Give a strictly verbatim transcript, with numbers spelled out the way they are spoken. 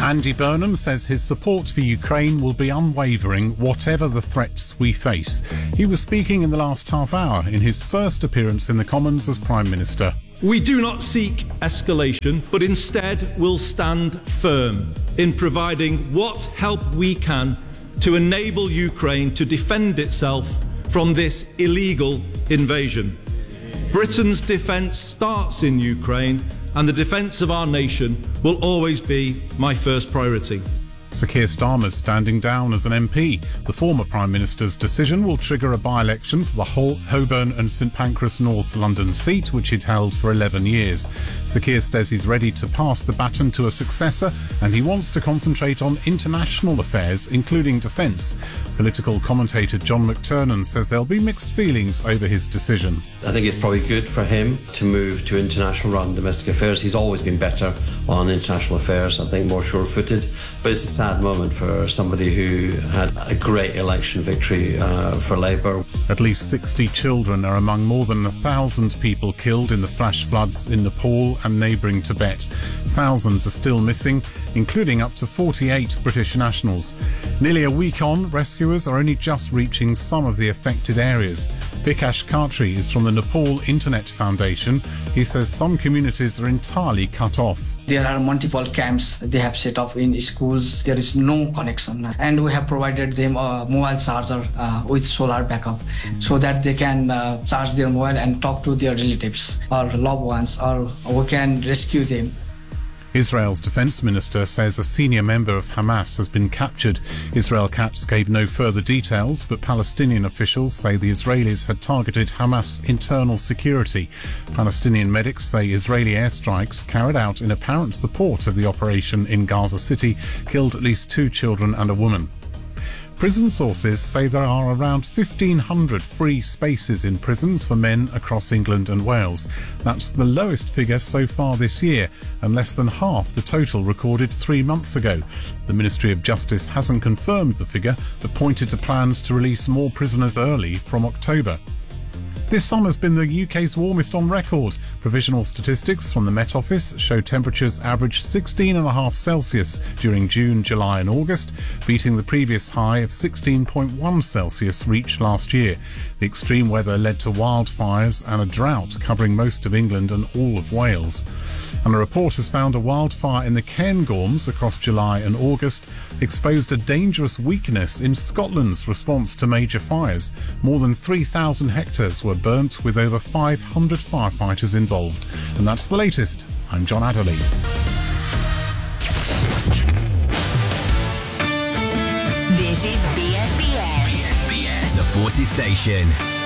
Andy Burnham says his support for Ukraine will be unwavering whatever the threats we face. He was speaking in the last half hour in his first appearance in the Commons as Prime Minister. We do not seek escalation, but instead will stand firm in providing what help we can to enable Ukraine to defend itself from this illegal invasion. Britain's defence starts in Ukraine, and the defence of our nation will always be my first priority. Sir Keir Starmer's standing down as an M P. The former Prime Minister's decision will trigger a by-election for the Hull, Holborn and St Pancras North London seat, which he'd held for eleven years. Sir Keir says he's ready to pass the baton to a successor, and he wants to concentrate on international affairs, including defence. Political commentator John McTernan says there'll be mixed feelings over his decision. I think it's probably good for him to move to international rather than domestic affairs. He's always been better on international affairs, I think more sure-footed, but it's a sad moment for somebody who had a great election victory uh, for Labour. At least sixty children are among more than a thousand people killed in the flash floods in Nepal and neighbouring Tibet. Thousands are still missing, including up to forty-eight British nationals. Nearly a week on, rescuers are only just reaching some of the affected areas. Vikash Khatri is from the Nepal Internet Foundation. He says some communities are entirely cut off. There are multiple camps they have set up in schools. There is no connection, and we have provided them a mobile charger uh, with solar backup so that they can uh, charge their mobile and talk to their relatives or loved ones, or we can rescue them. Israel's defence minister says a senior member of Hamas has been captured. Israel Katz gave no further details, but Palestinian officials say the Israelis had targeted Hamas internal security. Palestinian medics say Israeli airstrikes carried out in apparent support of the operation in Gaza City killed at least two children and a woman. Prison sources say there are around fifteen hundred free spaces in prisons for men across England and Wales. That's the lowest figure so far this year, and less than half the total recorded three months ago. The Ministry of Justice hasn't confirmed the figure, but pointed to plans to release more prisoners early from October. This summer's been the U K's warmest on record. Provisional statistics from the Met Office show temperatures averaged sixteen point five Celsius during June, July and August, beating the previous high of sixteen point one Celsius reached last year. The extreme weather led to wildfires and a drought covering most of England and all of Wales. And a report has found a wildfire in the Cairngorms across July and August exposed a dangerous weakness in Scotland's response to major fires. More than three thousand hectares were burnt, with over five hundred firefighters involved. And that's the latest. I'm John Adderley. This is B S B S. B S B S, the Forces Station.